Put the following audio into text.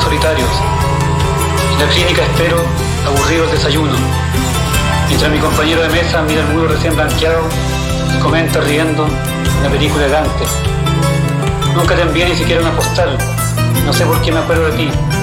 solitarios. En la clínica espero, aburrido el desayuno. Mientras mi compañero de mesa mira el muro recién blanqueado y comenta riendo una película de Dante. Nunca te envié ni siquiera una postal. No sé por qué me acuerdo de ti.